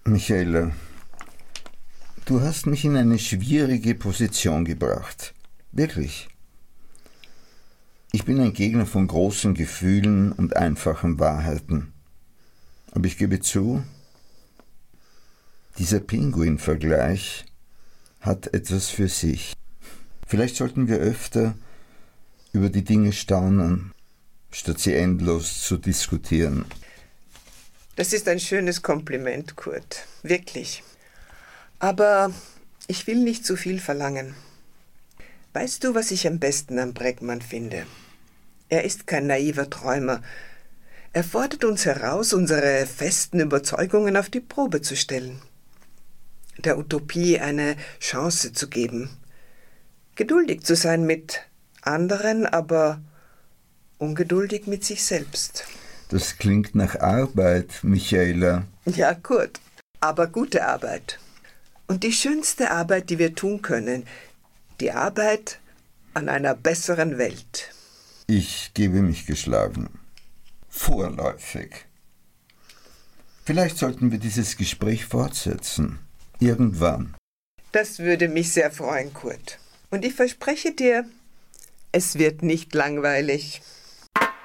Michaela, du hast mich in eine schwierige Position gebracht. Wirklich. Ich bin ein Gegner von großen Gefühlen und einfachen Wahrheiten. Aber ich gebe zu, dieser Pinguin-Vergleich hat etwas für sich. Vielleicht sollten wir öfter über die Dinge staunen, statt sie endlos zu diskutieren. Das ist ein schönes Kompliment, Kurt. Wirklich. Aber ich will nicht zu viel verlangen. Weißt du, was ich am besten an Bregmann finde? Er ist kein naiver Träumer. Er fordert uns heraus, unsere festen Überzeugungen auf die Probe zu stellen. Der Utopie eine Chance zu geben. Geduldig zu sein mit anderen, aber ungeduldig mit sich selbst. Das klingt nach Arbeit, Michaela. Ja, Kurt, aber gute Arbeit. Und die schönste Arbeit, die wir tun können, die Arbeit an einer besseren Welt. Ich gebe mich geschlagen. Vorläufig. Vielleicht sollten wir dieses Gespräch fortsetzen. Irgendwann. Das würde mich sehr freuen, Kurt. Und ich verspreche dir, es wird nicht langweilig.